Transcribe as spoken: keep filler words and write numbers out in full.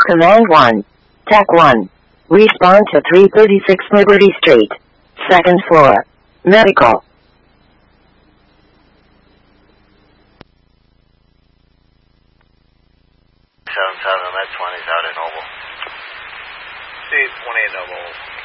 Command one. Tech one. Respond to three thirty-six Liberty Street. Second floor. Medical. seven seven, Med twenty's out in Noble. C twenty-eight Noble.